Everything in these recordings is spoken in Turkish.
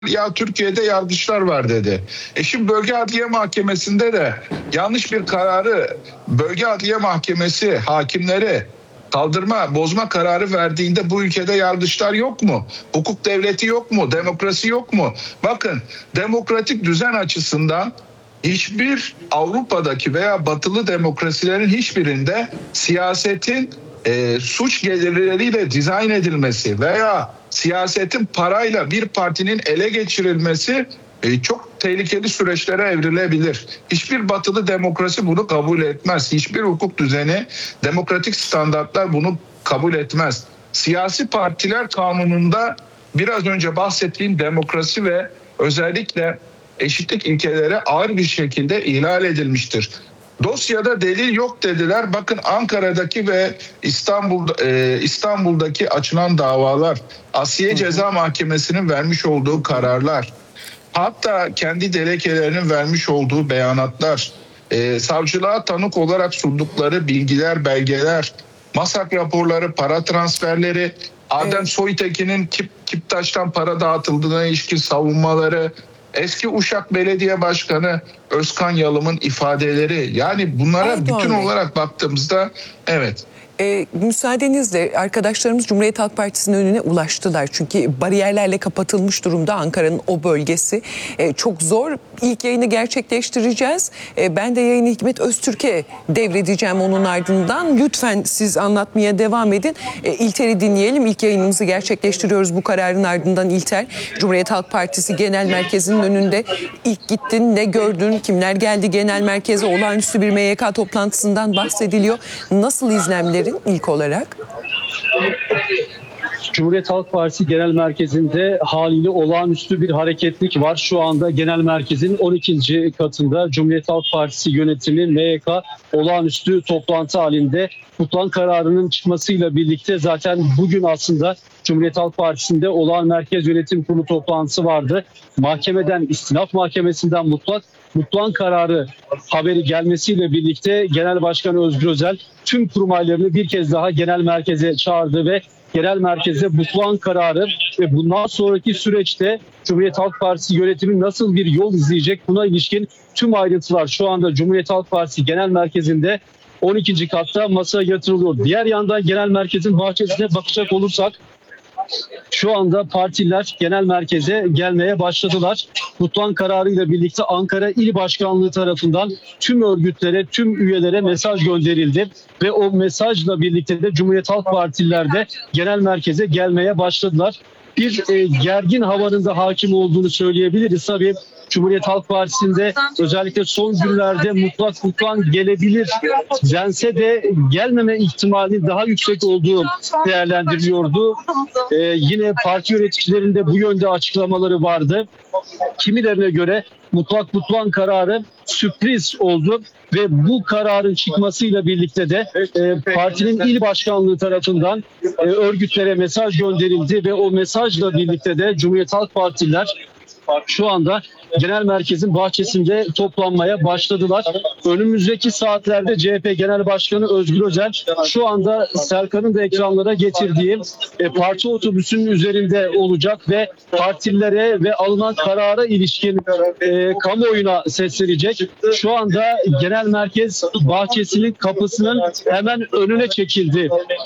ya Türkiye'de yargıçlar var dedi. Şimdi Bölge Adliye Mahkemesi'nde de yanlış bir kararı Bölge Adliye Mahkemesi hakimleri kaldırma, bozma kararı verdiğinde bu ülkede yargıçlar yok mu? Hukuk devleti yok mu? Demokrasi yok mu? Bakın, demokratik düzen açısından hiçbir Avrupa'daki veya batılı demokrasilerin hiçbirinde siyasetin suç gelirleriyle dizayn edilmesi veya siyasetin parayla bir partinin ele geçirilmesi çok tehlikeli süreçlere evrilebilir. Hiçbir batılı demokrasi bunu kabul etmez. Hiçbir hukuk düzeni, demokratik standartlar bunu kabul etmez. Siyasi partiler kanununda biraz önce bahsettiğim demokrasi ve özellikle eşitlik ilkeleri ağır bir şekilde ihlal edilmiştir. Dosyada delil yok dediler. Bakın, Ankara'daki ve İstanbul'daki açılan davalar, Asliye Ceza Mahkemesi'nin vermiş olduğu kararlar, hatta kendi delekelerinin vermiş olduğu beyanatlar, savcılığa tanık olarak sundukları bilgiler, belgeler, MASAK raporları, para transferleri, Adem Soytekin'in Kiptaş'tan para dağıtıldığına ilişkin savunmaları, eski Uşak Belediye Başkanı Özkan Yalım'ın ifadeleri, yani bunlara bütün olarak baktığımızda evet. Müsaadenizle arkadaşlarımız Cumhuriyet Halk Partisi'nin önüne ulaştılar. Çünkü bariyerlerle kapatılmış durumda Ankara'nın o bölgesi. Çok zor. İlk yayını gerçekleştireceğiz. Ben de yayını Hikmet Öztürk'e devredeceğim onun ardından. Lütfen siz anlatmaya devam edin. İlter'i dinleyelim. İlk yayınımızı gerçekleştiriyoruz bu kararın ardından. İlter, Cumhuriyet Halk Partisi Genel Merkezi'nin önünde ilk gittin, ne gördün, kimler geldi genel merkeze, olağanüstü bir MYK toplantısından bahsediliyor. Nasıl izlemlerin ilk olarak? Cumhuriyet Halk Partisi Genel Merkezi'nde haliyle olağanüstü bir hareketlik var. Şu anda Genel Merkez'in 12. katında Cumhuriyet Halk Partisi yönetimi MYK olağanüstü toplantı halinde. Tutuklan kararının çıkmasıyla birlikte zaten bugün aslında Cumhuriyet Halk Partisi'nde olağan merkez yönetim kurulu toplantısı vardı. Mahkemeden, istinaf mahkemesinden mutlak kararı haberi gelmesiyle birlikte Genel Başkan Özgür Özel tüm kurmaylarını bir kez daha genel merkeze çağırdı ve genel merkeze mutlak kararı ve bundan sonraki süreçte Cumhuriyet Halk Partisi yönetimi nasıl bir yol izleyecek, buna ilişkin tüm ayrıntılar şu anda Cumhuriyet Halk Partisi Genel Merkezi'nde 12. katta masaya yatırılıyor. Diğer yandan genel merkezin bahçesine bakacak olursak şu anda partiler genel merkeze gelmeye başladılar. Mutlak kararıyla birlikte Ankara İl Başkanlığı tarafından tüm örgütlere, tüm üyelere mesaj gönderildi. Ve o mesajla birlikte de Cumhuriyet Halk Partililer de genel merkeze gelmeye başladılar. Bir gergin havanın da hakim olduğunu söyleyebiliriz. Tabii Cumhuriyet Halk Partisi'nde özellikle son günlerde mutlak gelebilir dense de gelmeme ihtimali daha yüksek olduğu değerlendiriliyordu. Yine parti yöneticilerinde bu yönde açıklamaları vardı. Kimilerine göre mutlak kararı sürpriz oldu ve bu kararın çıkmasıyla birlikte de partinin il başkanlığı tarafından örgütlere mesaj gönderildi ve o mesajla birlikte de Cumhuriyet Halk Partililer şu anda genel merkezin bahçesinde toplanmaya başladılar. Önümüzdeki saatlerde CHP Genel Başkanı Özgür Özel şu anda Serkan'ın da ekranlara getirdiği parti otobüsünün üzerinde olacak ve partilere ve alınan karara ilişkin kamuoyuna seslenecek. Şu anda genel merkez bahçesinin kapısının hemen önüne çekildi.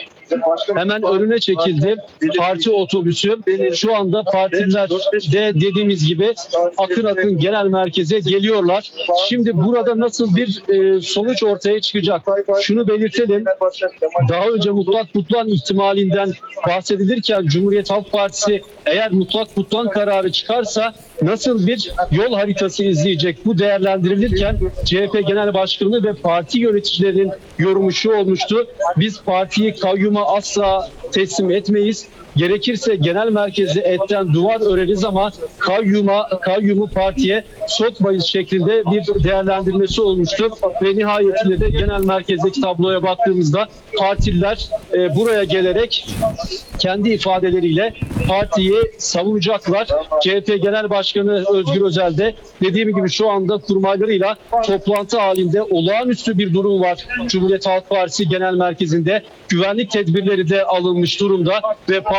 Parti otobüsü. Şu anda partiler de dediğimiz gibi akın genel merkeze geliyorlar. Şimdi burada nasıl bir sonuç ortaya çıkacak? Şunu belirtelim. Daha önce mutlak ihtimalinden bahsedilirken Cumhuriyet Halk Partisi eğer mutlak kararı çıkarsa nasıl bir yol haritası izleyecek? Bu değerlendirilirken CHP Genel Başkanı ve parti yöneticilerinin yorumu şu olmuştu. Biz partiyi kayyuma asla teslim etmeyiz. Gerekirse genel merkezi etten duvar öreriz ama kayyumu partiye sokmayız şeklinde bir değerlendirmesi olmuştu. Ve nihayetinde de genel merkezdeki tabloya baktığımızda partililer buraya gelerek kendi ifadeleriyle partiyi savunacaklar. CHP Genel Başkanı Özgür Özel de dediğim gibi şu anda kurmaylarıyla toplantı halinde. Olağanüstü bir durum var Cumhuriyet Halk Partisi Genel Merkezi'nde. Güvenlik tedbirleri de alınmış durumda ve parti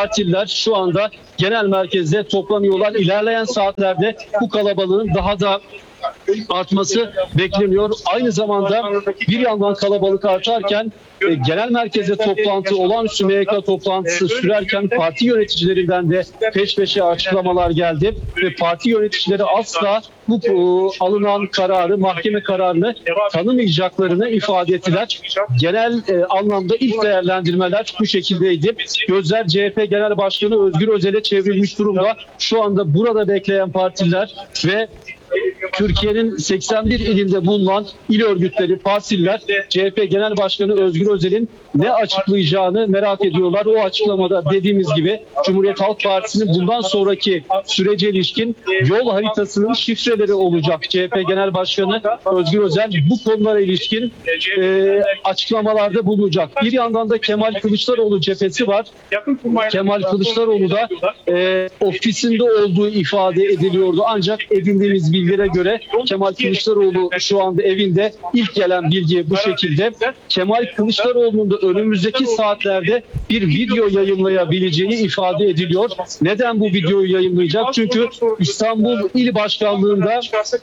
partililer şu anda genel merkezde toplanıyorlar. İlerleyen saatlerde bu kalabalığın daha da artması bekleniyor. Aynı zamanda bir yandan kalabalık artarken genel merkezde toplantı, olağanüstü MYK toplantısı sürerken parti yöneticilerinden de peş peşe açıklamalar geldi ve parti yöneticileri asla bu alınan kararı, mahkeme kararını tanımayacaklarını ifade ettiler. Genel anlamda ilk değerlendirmeler bu şekildeydi. Gözler CHP Genel Başkanı Özgür Özel'e çevrilmiş durumda. Şu anda burada bekleyen partiler ve Türkiye'nin 81 ilinde bulunan il örgütleri, partililer CHP Genel Başkanı Özgür Özel'in ne açıklayacağını merak ediyorlar. O açıklamada dediğimiz gibi Cumhuriyet Halk Partisi'nin bundan sonraki sürece ilişkin yol haritasının şifreleri olacak. CHP Genel Başkanı Özgür Özel bu konulara ilişkin açıklamalarda bulunacak. Bir yandan da Kemal Kılıçdaroğlu cephesi var. Kemal Kılıçdaroğlu da ofisinde olduğu ifade ediliyordu. Ancak edindiğimiz bilgilere göre Kemal Kılıçdaroğlu şu anda evinde. İlk gelen bilgi bu şekilde. Kemal Kılıçdaroğlu'nun da önümüzdeki saatlerde bir video yayınlayabileceği ifade ediliyor. Neden bu videoyu yayınlayacak? Çünkü İstanbul İl Başkanlığı'nda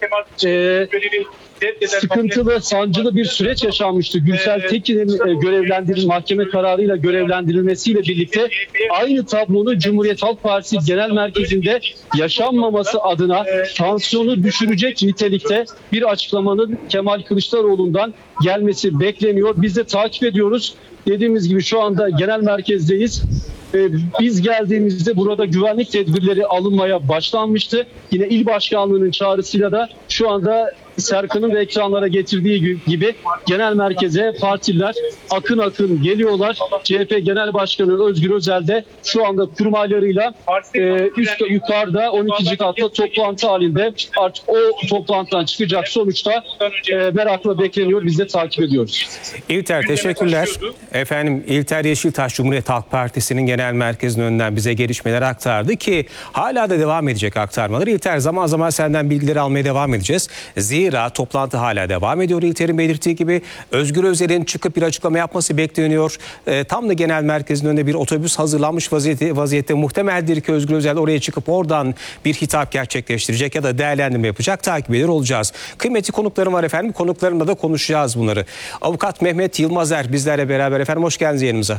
sıkıntılı, sancılı bir süreç yaşanmıştı. Gürsel Tekin'in mahkeme kararıyla görevlendirilmesiyle birlikte aynı tablonun Cumhuriyet Halk Partisi Genel Merkezi'nde yaşanmaması adına tansiyonu düşürecek nitelikte bir açıklamanın Kemal Kılıçdaroğlu'ndan gelmesi bekleniyor. Biz de takip ediyoruz. Dediğimiz gibi şu anda genel merkezdeyiz. Biz geldiğimizde burada güvenlik tedbirleri alınmaya başlanmıştı. Yine il başkanlığının çağrısıyla da şu anda Serkan'ın ve ekranlara getirdiği gibi genel merkeze partiler akın akın geliyorlar. CHP Genel Başkanı Özgür Özel de şu anda kurmaylarıyla yukarıda 12. katta toplantı halinde. Artık o toplantıdan çıkacak sonuçta merakla bekleniyor. Biz de takip ediyoruz. İlter teşekkürler. Efendim İlter Yeşiltaş Cumhuriyet Halk Partisi'nin genel merkezinin önünden bize gelişmeleri aktardı ki hala da devam edecek aktarmaları. İlter zaman zaman senden bilgileri almaya devam edeceğiz. Zira toplantı hala devam ediyor. İlter'in belirttiği gibi Özgür Özel'in çıkıp bir açıklama yapması bekleniyor. Tam da genel merkezin önünde bir otobüs hazırlanmış vaziyette. Muhtemeldir ki Özgür Özel oraya çıkıp oradan bir hitap gerçekleştirecek ya da değerlendirme yapacak. Takip ediyor olacağız. Kıymetli konuklarım var efendim. Konuklarımla da konuşacağız bunları. Avukat Mehmet Yılmazer bizlerle beraber efendim. Hoş geldiniz yayınımıza.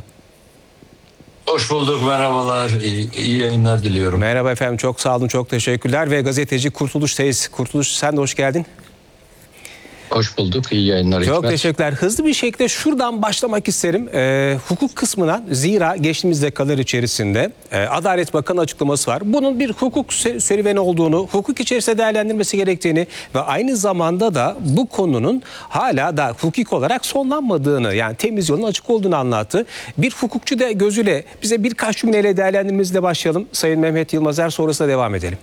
Hoş bulduk, merhabalar, iyi yayınlar diliyorum. Merhaba efendim, çok sağ olun, çok teşekkürler ve gazeteci Kurtuluş Teyiz. Kurtuluş sen de hoş geldin. Hoş bulduk, iyi yayınlar. Çok teşekkürler. Hızlı bir şekilde şuradan başlamak isterim. Hukuk kısmına zira geçtiğimiz dakikalar içerisinde Adalet Bakanı açıklaması var. Bunun bir hukuk serüveni olduğunu, hukuk içerisinde değerlendirmesi gerektiğini ve aynı zamanda da bu konunun hala da hukuki olarak sonlanmadığını, yani temiz yolun açık olduğunu anlattı. Bir hukukçu da gözüyle bize birkaç cümleyle değerlendirmemizle başlayalım. Sayın Mehmet Yılmazer, sonrasında devam edelim.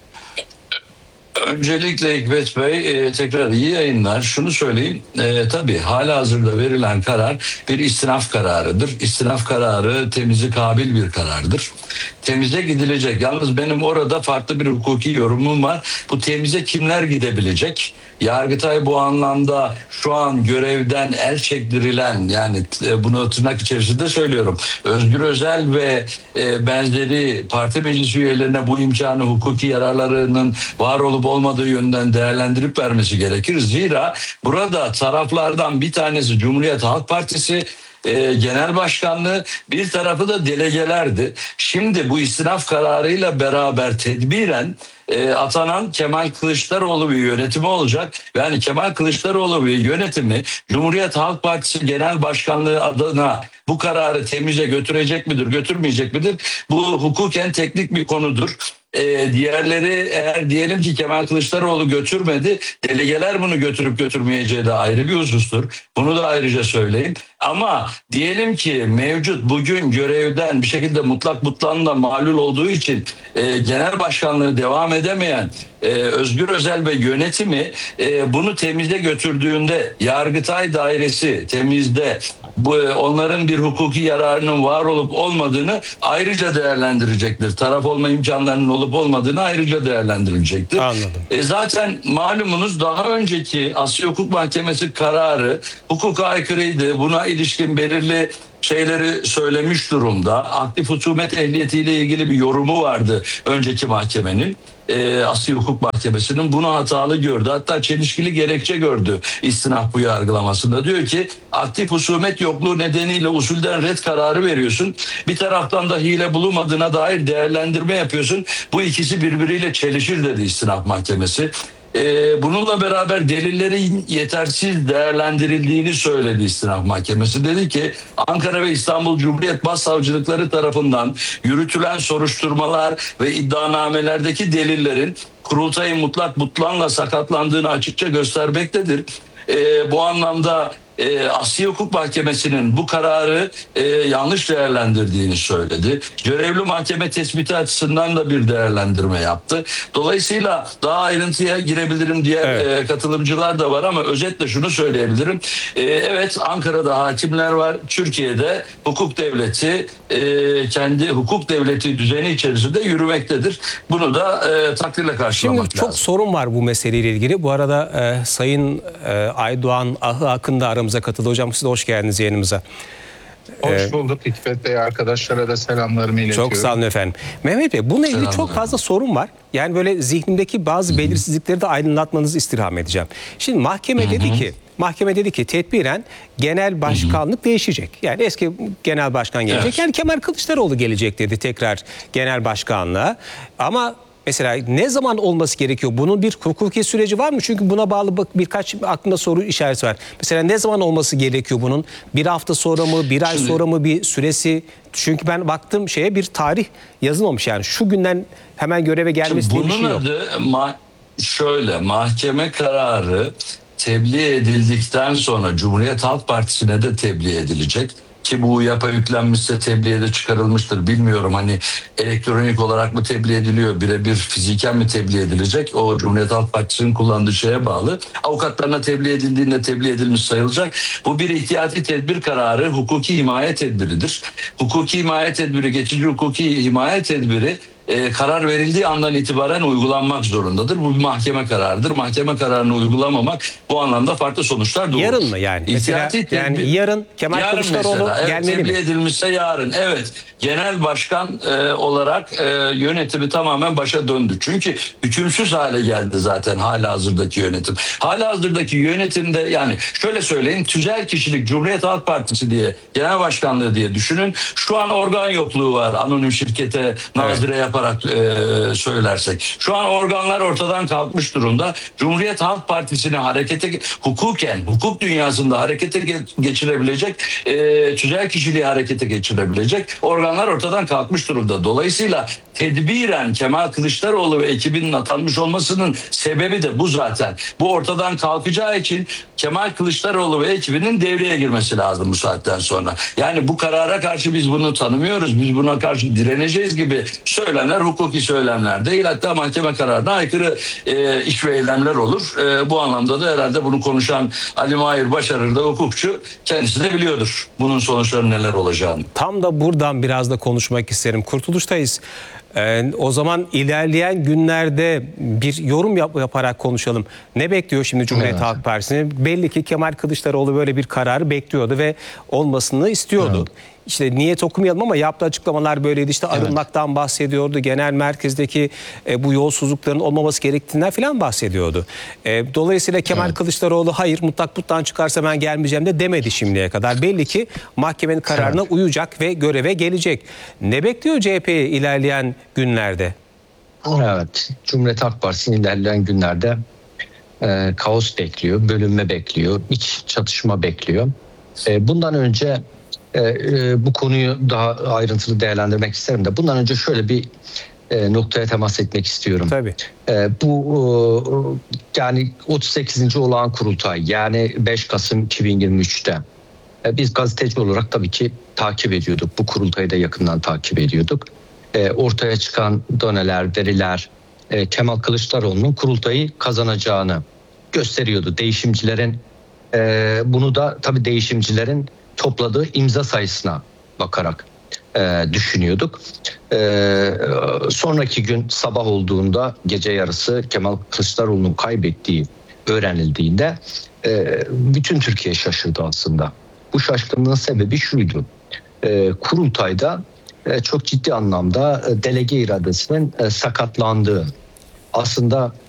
Öncelikle Hikmet Bey tekrar iyi yayınlar. Şunu söyleyeyim, tabii halihazırda verilen karar bir istinaf kararıdır. İstinaf kararı temize kabil bir karardır. Temize gidilecek. Yalnız benim orada farklı bir hukuki yorumum var. Bu temize kimler gidebilecek? Yargıtay bu anlamda şu an görevden el çektirilen, yani bunu tırnak içerisinde söylüyorum, Özgür Özel ve benzeri parti meclis üyelerine bu imkanı, hukuki yararlarının var olup olmadığı yönden değerlendirip vermesi gerekir. Zira burada taraflardan bir tanesi Cumhuriyet Halk Partisi Genel Başkanlığı, bir tarafı da delegelerdi. Şimdi bu istinaf kararıyla beraber tedbiren atanan Kemal Kılıçdaroğlu bir yönetimi olacak. Yani Kemal Kılıçdaroğlu bir yönetimi Cumhuriyet Halk Partisi Genel Başkanlığı adına bu kararı temize götürecek midir, götürmeyecek midir? Bu hukuken teknik bir konudur. Diğerleri, eğer diyelim ki Kemal Kılıçdaroğlu götürmedi, delegeler bunu götürüp götürmeyeceği de ayrı bir husustur. Bunu da ayrıca söyleyeyim. Ama diyelim ki mevcut bugün görevden bir şekilde mutlak butlanla mağlul olduğu için genel başkanlığı devam edemeyen Özgür Özel ve yönetimi bunu temize götürdüğünde Yargıtay dairesi temizde onların bir hukuki yararının var olup olmadığını ayrıca değerlendirecektir. Taraf olma imkanlarının olup olmadığını ayrıca değerlendirilecektir. Anladım. Zaten malumunuz daha önceki Asya Hukuk Mahkemesi kararı hukuka aykırıydı. Buna ilişkin belirli şeyleri söylemiş durumda. Aktif husumet ehliyetiyle ilgili bir yorumu vardı önceki mahkemenin. Asli Hukuk Mahkemesi'nin bunu hatalı gördü. Hatta çelişkili gerekçe gördü istinaf bu yargılamasında. Diyor ki aktif husumet yokluğu nedeniyle usulden red kararı veriyorsun. Bir taraftan da hile bulunmadığına dair değerlendirme yapıyorsun. Bu ikisi birbiriyle çelişir dedi istinaf mahkemesi. Bununla beraber delillerin yetersiz değerlendirildiğini söyledi istinaf mahkemesi. Dedi ki Ankara ve İstanbul Cumhuriyet Başsavcılıkları tarafından yürütülen soruşturmalar ve iddianamelerdeki delillerin kurultayın mutlak butlanla sakatlandığını açıkça göstermektedir. Bu anlamda Asli Hukuk Mahkemesi'nin bu kararı yanlış değerlendirdiğini söyledi. Görevli mahkeme tespiti açısından da bir değerlendirme yaptı. Dolayısıyla daha ayrıntıya girebilirim diye katılımcılar da var ama özetle şunu söyleyebilirim. Evet, Ankara'da hakimler var. Türkiye'de hukuk devleti kendi hukuk devleti düzeni içerisinde yürümektedir. Bunu da takdirle karşılamak Şimdi çok lazım. sorun var bu meseleyle ilgili. Bu arada Sayın Aydoğan Ahı Akın da aramıza katıldı. Hocam siz de hoş geldiniz yayınımıza. Hoş bulduk İkbet Bey, arkadaşlara da selamlarımı iletiyorum. Çok sağ olun efendim. Mehmet Bey, bununla ilgili çok fazla sorun var. Yani böyle zihnimdeki bazı belirsizlikleri de aydınlatmanızı istirham edeceğim. Şimdi mahkeme dedi ki tedbiren genel başkanlık değişecek. Yani eski genel başkan gelecek. Evet. Yani Kemal Kılıçdaroğlu gelecek dedi tekrar genel başkanlığa. Ama mesela ne zaman olması gerekiyor? Bunun bir hukuki süreci var mı? Çünkü buna bağlı birkaç aklımda soru işareti var. Mesela ne zaman olması gerekiyor bunun? Bir hafta sonra mı? Bir ay sonra mı bir süresi? Çünkü ben baktım bir tarih yazılmamış yani. Şu günden hemen göreve gelmesi diye bir şey yok. Bunun adı mahkeme kararı tebliğ edildikten sonra Cumhuriyet Halk Partisi'ne de tebliğ edilecek. Ki bu UYAP'a yüklenmişse tebliğe de çıkarılmıştır. Bilmiyorum, hani elektronik olarak mı tebliğ ediliyor, birebir fiziken mi tebliğ edilecek? O Cumhuriyet Halk Partisi'nin kullandığı şeye bağlı. Avukatlarına tebliğ edildiğinde tebliğ edilmiş sayılacak. Bu bir ihtiyati tedbir kararı, hukuki himaye tedbiridir. Hukuki himaye tedbiri, geçici hukuki himaye tedbiri karar verildiği andan itibaren uygulanmak zorundadır. Bu bir mahkeme kararıdır. Mahkeme kararını uygulamamak bu anlamda farklı sonuçlar doğurur. Yarın mı yani? Mesela yani yarın Kemal Kılıçdaroğlu gelmeli tebliğ mi? edilmişse yarın. Evet. Genel başkan olarak yönetimi tamamen başa döndü. Çünkü hükümsüz hale geldi zaten halihazırdaki yönetim. Halihazırdaki yönetimde, yani şöyle söyleyeyim, tüzel kişilik Cumhuriyet Halk Partisi diye, genel başkanlığı diye düşünün. Şu an organ yokluğu var. Anonim şirkete nazire yaparak söylersek. Şu an organlar ortadan kalkmış durumda. Cumhuriyet Halk Partisi'ni hukuk dünyasında harekete geçirebilecek, tüzel kişiliği harekete geçirebilecek organlar ortadan kalkmış durumda. Dolayısıyla tedbiren Kemal Kılıçdaroğlu ve ekibinin atanmış olmasının sebebi de bu zaten. Bu ortadan kalkacağı için Kemal Kılıçdaroğlu ve ekibinin devreye girmesi lazım bu saatten sonra. Yani bu karara karşı biz bunu tanımıyoruz, biz buna karşı direneceğiz gibi söylemler hukuki söylemler değil. Hatta mahkeme kararına aykırı iş ve eylemler olur. Bu anlamda da herhalde bunu konuşan Ali Mahir Başarır da hukukçu, kendisi de biliyordur bunun sonuçları neler olacağını. Tam da buradan biraz da konuşmak isterim. Kurtuluştayız. O zaman ilerleyen günlerde bir yorum yaparak konuşalım. Ne bekliyor şimdi Cumhuriyet Halk Partisi'ni? Belli ki Kemal Kılıçdaroğlu böyle bir kararı bekliyordu ve olmasını istiyordu. Evet. İşte niyet okumayalım ama yaptığı açıklamalar böyleydi. İşte arınmaktan bahsediyordu. Genel merkezdeki bu yolsuzlukların olmaması gerektiğinden falan bahsediyordu. Dolayısıyla Kemal Kılıçdaroğlu hayır mutlak çıkarsa ben gelmeyeceğim de demedi şimdiye kadar. Belli ki mahkemenin kararına uyacak ve göreve gelecek. Ne bekliyor CHP'yi ilerleyen günlerde? Evet, Cumhuriyet Halk Partisi'nin ilerleyen günlerde kaos bekliyor, bölünme bekliyor, iç çatışma bekliyor. Bundan önce bu konuyu daha ayrıntılı değerlendirmek isterim de bundan önce şöyle bir noktaya temas etmek istiyorum. Tabii. Bu yani 38. olağan kurultay, yani 5 Kasım 2023'te biz gazeteci olarak tabii ki takip ediyorduk. Bu kurultayı da yakından takip ediyorduk. Ortaya çıkan doneler, veriler Kemal Kılıçdaroğlu'nun kurultayı kazanacağını gösteriyordu. Değişimcilerin bunu da tabii değişimcilerin topladığı imza sayısına bakarak düşünüyorduk. Sonraki gün sabah olduğunda, gece yarısı Kemal Kılıçdaroğlu'nun kaybettiği öğrenildiğinde bütün Türkiye şaşırdı aslında. Bu şaşkınlığın sebebi şuydu. kurultayda çok ciddi anlamda delege iradesinin sakatlandığı, aslında